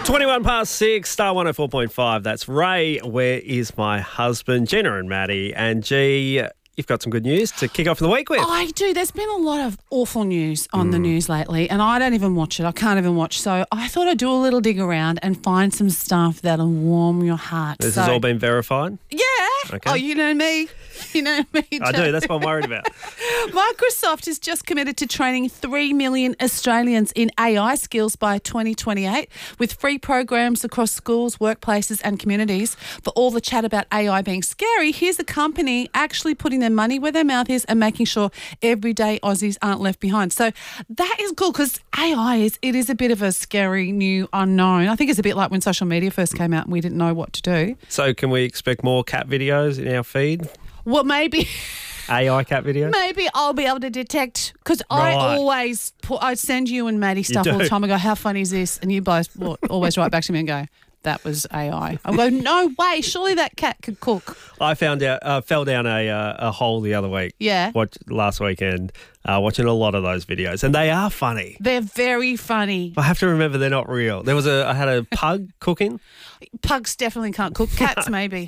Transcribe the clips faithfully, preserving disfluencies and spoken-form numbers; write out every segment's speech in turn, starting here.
twenty-one past six, Star one oh four point five. That's Ray, Where Is My Husband? Gina and Maddie. And G, you've got some good news to kick off the week with. I do. There's been a lot of awful news on mm. the news lately, and I don't even watch it. I can't even watch. So I thought I'd do a little dig around and find some stuff that'll warm your heart. This so, has all been verified? Yeah. Okay. Oh, you know me. You know me too. I do. That's what I'm worried about. Microsoft is just committed to training three million Australians in A I skills by twenty twenty-eight, with free programs across schools, workplaces and communities. For all the chat about A I being scary, here's a company actually putting their money where their mouth is and making sure everyday Aussies aren't left behind. So that is cool because A I is, it is a bit of a scary new unknown. I think it's a bit like when social media first came out and we didn't know what to do. So can we expect more cat videos in our feed? Well, maybe... A I cat videos? Maybe I'll be able to detect, because right. I always put, I send you and Maddie stuff all the time. I go, how funny is this? And you both will always write back to me and go, that was A I. I go, no way, surely that cat could cook. I found out, uh, fell down a uh, a hole the other week. Yeah. Watch, last weekend, uh, watching a lot of those videos, and they are funny. They're very funny. I have to remember they're not real. There was a, I had a pug cooking. Pugs definitely can't cook. Cats maybe.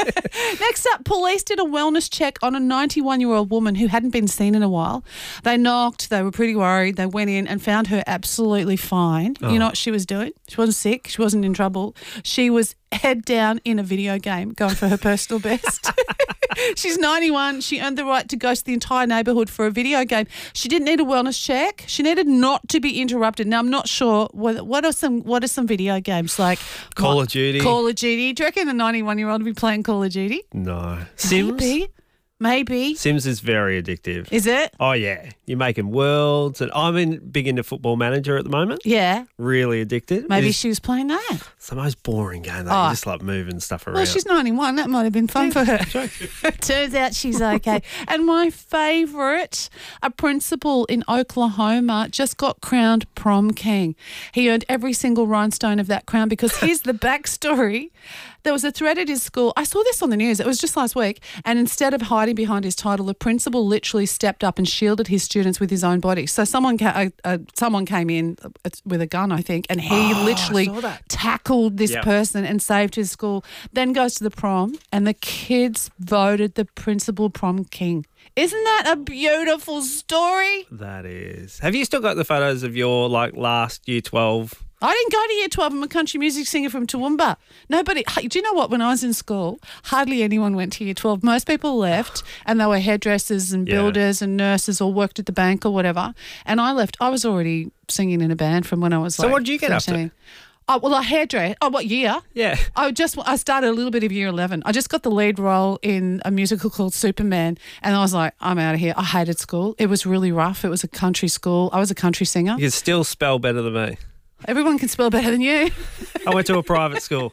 Next up, police did a wellness check on a ninety-one-year-old woman who hadn't been seen in a while. They knocked. They were pretty worried. They went in and found her absolutely fine. Oh. You know what she was doing? She wasn't sick. She wasn't in trouble. She was head down in a video game going for her personal best. She's ninety-one. She earned the right to ghost the entire neighbourhood for a video game. She didn't need a wellness check. She needed not to be interrupted. Now, I'm not sure what, what are some what are some video games like Call what, of Duty. Call of Duty. Do you reckon a ninety-one-year-old would be playing Call of Duty? No. Sims? Maybe. Maybe. Sims is very addictive. Is it? Oh, yeah. You're making worlds. And I'm in, big into Football Manager at the moment. Yeah. Really addicted. Maybe it's, she was playing that. It's the most boring game, though. Oh. You just like moving stuff around. Well, she's ninety-one. That might have been fun for her. Turns out she's okay. And my favourite, a principal in Oklahoma just got crowned prom king. He earned every single rhinestone of that crown because here's the backstory. There was a threat at his school. I saw this on the news. It was just last week. And instead of hiding behind his title, the principal literally stepped up and shielded his students with his own body. So someone ca- uh, uh, someone came in with a gun, I think, and he oh, literally tackled this yep. person and saved his school. Then goes to the prom, and the kids voted the principal prom king. Isn't that a beautiful story? That is. Have you still got the photos of your like last year twelve? I didn't go to year twelve. I'm a country music singer from Toowoomba. Nobody, do you know what? When I was in school, hardly anyone went to year twelve. Most people left and they were hairdressers and builders yeah. and nurses or worked at the bank or whatever. And I left. I was already singing in a band from when I was so like So what did you get thirteen. Up to? Oh, well, I hairdress. Oh, what year? Yeah. I just I started a little bit of year eleven. I just got the lead role in a musical called Superman, and I was like, I'm out of here. I hated school. It was really rough. It was a country school. I was a country singer. You can still spell better than me. Everyone can spell better than you. I went to a private school.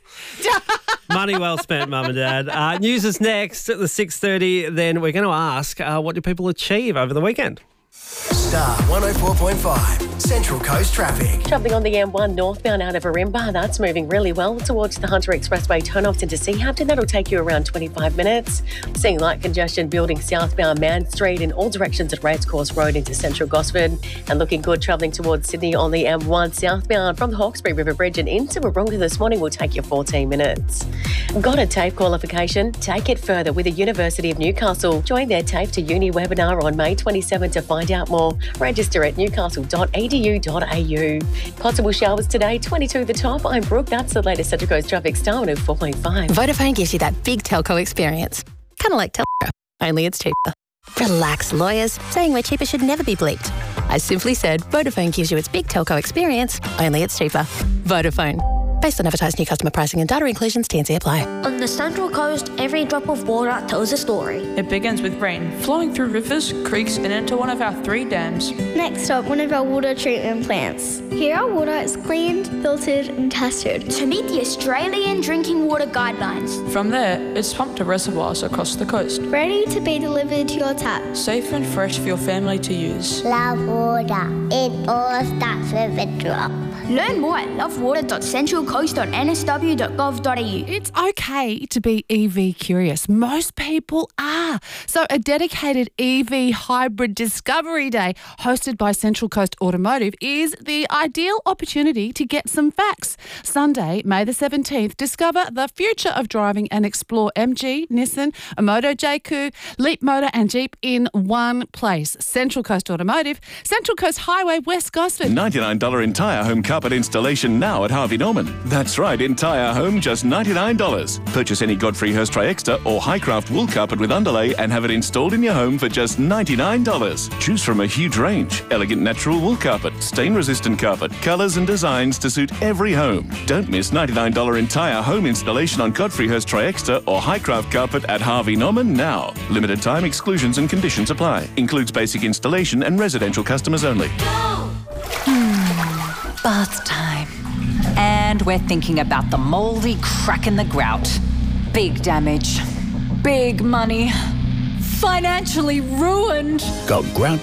Money well spent, Mum and Dad. Uh, news is next at the six thirty. Then we're going to ask, uh, what do people achieve over the weekend? Star one oh four point five, Central Coast traffic. Travelling on the M one northbound out of Arimba, that's moving really well towards the Hunter Expressway turn-off into Seahampton. That'll take you around twenty-five minutes. Seeing light congestion building southbound Man Street in all directions at Racecourse Road into Central Gosford. And looking good travelling towards Sydney on the M one southbound from the Hawkesbury River Bridge and into Wahroonga this morning will take you fourteen minutes. Got a TAFE qualification? Take it further with the University of Newcastle. Join their TAFE to Uni webinar on May twenty-seventh to find out more. Register at newcastle dot e d u dot a u. Possible showers today, twenty-two the top. I'm Brooke. That's the latest Central Coast traffic. Star one oh four point five. Vodafone gives you that big telco experience. Kind of like telco, only it's cheaper. Relax, lawyers. Saying we're cheaper should never be bleeped. I simply said Vodafone gives you its big telco experience, only it's cheaper. Vodafone. Based on advertised new customer pricing and data inclusions, T and C apply. On the Central Coast, every drop of water tells a story. It begins with rain, flowing through rivers, creeks and into one of our three dams. Next up, one of our water treatment plants. Here our water is cleaned, filtered and tested to meet the Australian Drinking Water Guidelines. From there, it's pumped to reservoirs across the coast. Ready to be delivered to your tap. Safe and fresh for your family to use. Love water. It all starts with a drop. Learn more at love water dot central coast coast on n s w dot gov dot a u. It's okay to be E V curious. Most people are. So a dedicated E V hybrid discovery day hosted by Central Coast Automotive is the ideal opportunity to get some facts. Sunday, May the seventeenth, discover the future of driving and explore M G, Nissan, Moto J Q, Leap Motor and Jeep in one place. Central Coast Automotive, Central Coast Highway, West Gosford. ninety-nine dollars entire home carpet installation now at Harvey Norman. That's right, entire home just ninety-nine dollars. Purchase any Godfrey Hirst Triexta or Highcraft wool carpet with underlay and have it installed in your home for just ninety-nine dollars. Choose from a huge range. Elegant natural wool carpet, stain-resistant carpet, colours and designs to suit every home. Don't miss ninety-nine dollars entire home installation on Godfrey Hirst Triexta or Highcraft carpet at Harvey Norman now. Limited time exclusions and conditions apply. Includes basic installation and residential customers only. Bath time. And we're thinking about the mouldy crack in the grout. Big damage. Big money. Financially ruined. Got grout